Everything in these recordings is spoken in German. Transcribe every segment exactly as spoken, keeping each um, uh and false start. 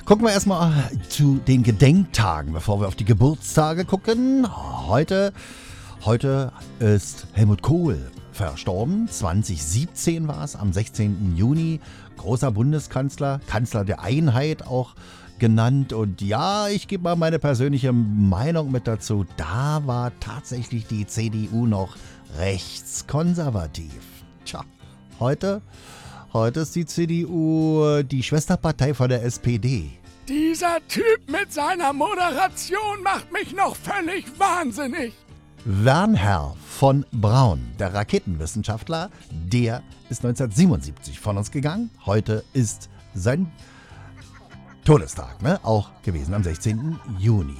Gucken wir erstmal zu den Gedenktagen, bevor wir auf die Geburtstage gucken. Heute, heute ist Helmut Kohl verstorben. zwanzig siebzehn war es, am sechzehnten Juni. Großer Bundeskanzler, Kanzler der Einheit auch genannt. Und ja, ich gebe mal meine persönliche Meinung mit dazu. Da war tatsächlich die C D U noch rechtskonservativ. Tja, heute, heute ist die C D U die Schwesterpartei von der S P D. Dieser Typ mit seiner Moderation macht mich noch völlig wahnsinnig. Wernher von Braun, der Raketenwissenschaftler, der ist neunzehnhundertsiebenundsiebzig von uns gegangen. Heute ist sein Todestag, ne? Auch gewesen am sechzehnten Juni.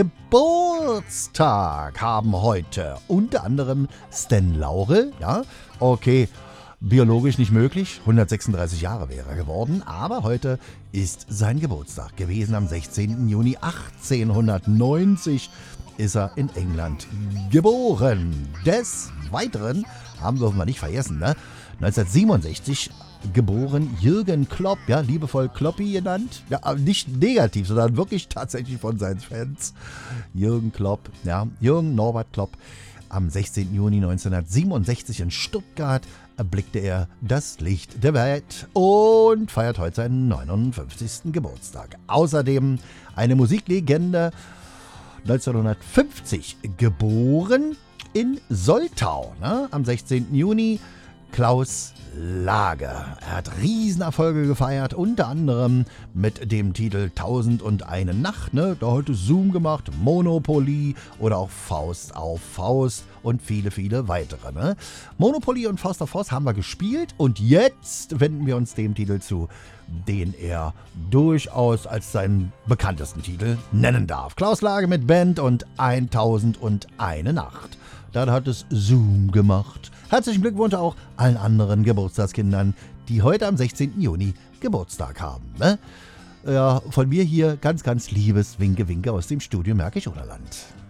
Geburtstag haben heute unter anderem Sten Laurel, ja, okay, biologisch nicht möglich, hundertsechsunddreißig Jahre wäre er geworden, aber heute ist sein Geburtstag gewesen. Am sechzehnten Juni achtzehnhundertneunzig ist er in England geboren. Des Weiteren haben wir mal nicht vergessen, ne? neunzehnhundertsiebenundsechzig geboren Jürgen Klopp, ja, liebevoll Kloppi genannt. Ja, aber nicht negativ, sondern wirklich tatsächlich von seinen Fans. Jürgen Klopp, ja, Jürgen Norbert Klopp. Am sechzehnten Juni neunzehnhundertsiebenundsechzig in Stuttgart erblickte er das Licht der Welt und feiert heute seinen neunundfünfzigsten Geburtstag. Außerdem eine Musiklegende, neunzehnhundertfünfzig geboren in Soltau, ne? Am sechzehnten Juni, Klaus Lager. Er hat Riesenerfolge gefeiert, unter anderem mit dem Titel Tausend und eine Nacht, ne? Da hat es Zoom gemacht, Monopoly oder auch Faust auf Faust und viele, viele weitere, ne? Monopoly und Faust auf Faust haben wir gespielt und jetzt wenden wir uns dem Titel zu, den er durchaus als seinen bekanntesten Titel nennen darf. Klaus Lager mit Band und Tausend und eine Nacht. Dann hat es Zoom gemacht. Herzlichen Glückwunsch auch allen anderen Geburtstagskindern, die heute am sechzehnten Juni Geburtstag haben. Ne? Ja, von mir hier ganz, ganz liebes Winke, Winke aus dem Studio Märkisch-Oderland.